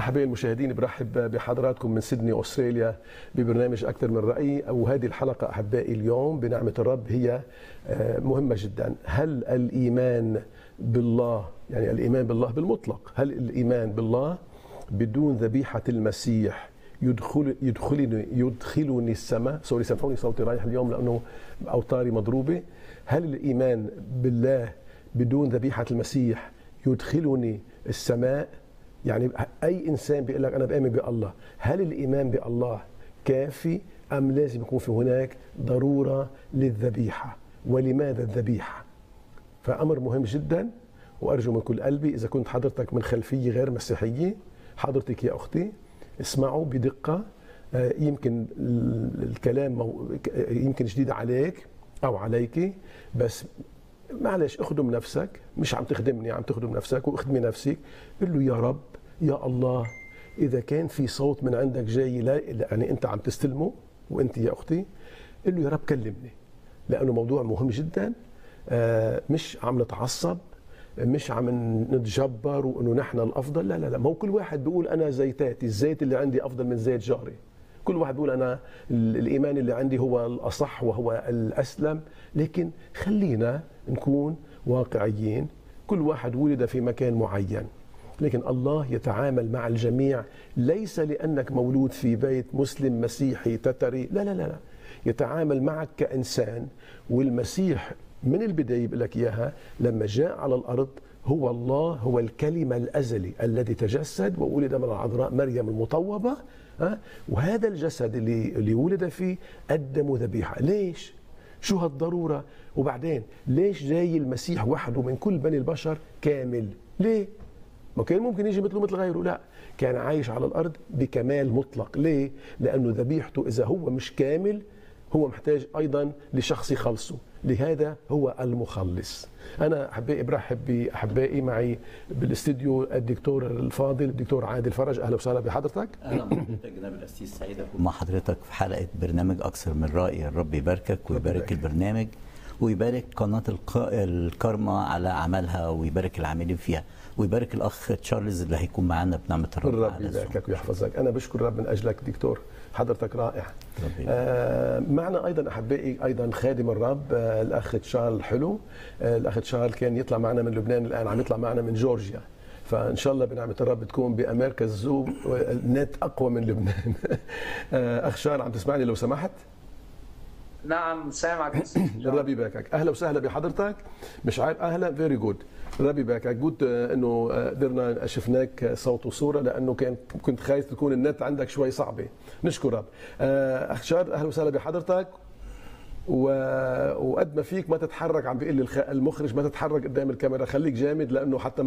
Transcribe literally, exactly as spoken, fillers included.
أحبائي المشاهدين، برحب بحضراتكم من سيدني أستراليا ببرنامج أكثر من رأي. وهذه الحلقة أحبائي اليوم بنعمة الرب هي مهمة جدا. هل الإيمان بالله، يعني الإيمان بالله بالمطلق، هل الإيمان بالله بدون ذبيحة المسيح يدخل يدخلني يدخلني السماء؟ سوري سامحوني صوتي رايح اليوم لأنه أوتاري مضروبة. هل الإيمان بالله بدون ذبيحة المسيح يدخلني السماء؟ يعني أي إنسان بيقول لك أنا بآمن بالله، هل الإيمان بالله كافي أم لازم يكون في هناك ضرورة للذبيحة؟ ولماذا الذبيحة؟ فأمر مهم جدا، وأرجو من كل قلبي إذا كنت حضرتك من خلفية غير مسيحية، حضرتك يا أختي اسمعوا بدقة. يمكن الكلام يمكن جديد عليك أو عليك، بس معلش اخدم نفسك، مش عم تخدمني، عم تخدم نفسك واخدمي نفسك. قل له يا رب يا الله، إذا كان في صوت من عندك جاي، لا يعني أنت عم تستلمه وأنت يا أختي، قل له يا رب كلمني، لأنه موضوع مهم جدا. مش عم نتعصب، مش عم نتجبر وأنه نحن الأفضل، لا لا لا. ما هو كل واحد بيقول أنا زيتاتي، الزيت اللي عندي أفضل من زيت جاري. كل واحد بيقول أنا الإيمان اللي عندي هو الأصح وهو الأسلم. لكن خلينا نكون واقعيين، كل واحد ولد في مكان معين، لكن الله يتعامل مع الجميع، ليس لأنك مولود في بيت مسلم مسيحي تتري، لا لا لا لا، يتعامل معك كإنسان. والمسيح من البداية بيقول لك إياها، لما جاء على الأرض هو الله، هو الكلمة الأزلي الذي تجسد وولد من العذراء مريم المطوبة. ها؟ وهذا الجسد اللي اللي ولد فيه قدموا ذبيحة. ليش؟ شو هالضرورة؟ وبعدين ليش جاي المسيح وحده من كل بني البشر كامل؟ ليه؟ ما كان ممكن يجي مثله مثل غيره، لا، كان عايش على الأرض بكمال مطلق. ليه؟ لأنه ذبيحته إذا هو مش كامل هو محتاج أيضا لشخص يخلصه، لهذا هو المخلص. أنا أحبائي برحب بأحبائي معي بالاستديو الدكتور الفاضل الدكتور عادل فرج. أهلا وسهلا بحضرتك. أهلا بحضرتك جناب الأسيس، سعيد أكون مع حضرتك في حلقة برنامج أكثر من رأي. الرب يباركك ويبارك البرنامج ويبارك قناة الكارما على عملها ويبارك العاملين فيها ويبارك الأخ تشارلز اللي هيكون معنا بنعمة الرب. الرب يباركك ويحفظك. أنا بشكر الرب من أجلك دكتور، حضرتك رائع. آه معنا أيضا أحبائي أيضا خادم الرب آه الأخ تشارل حلو. آه الأخ تشارل كان يطلع معنا من لبنان، الآن عم يطلع معنا من جورجيا، فإن شاء الله بنعمة الرب تكون بأمريكا الزوم النت أقوى من لبنان. آه أخ شارل عم تسمعني لو سمحت؟ نعم سامعك. الرب يباركك. اهلا وسهلا بحضرتك. مش عارف اهلا فيري جود. الرب يباركك. جود انه قدرنا شفناك صوت وصوره، لانه كان كنت خايف تكون النت عندك شوي صعبه. نشكر رب. اخ شار اهلا وسهلا بحضرتك. وقد ما فيك ما تتحرك، عم بيقول لي المخرج ما تتحرك قدام الكاميرا، خليك جامد لانه حتى